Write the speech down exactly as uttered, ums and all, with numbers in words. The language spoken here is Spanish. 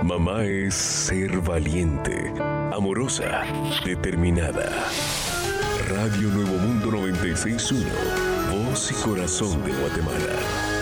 Mamá es ser valiente, amorosa, determinada. Radio Nuevo Mundo noventa y seis punto uno, voz y corazón de Guatemala.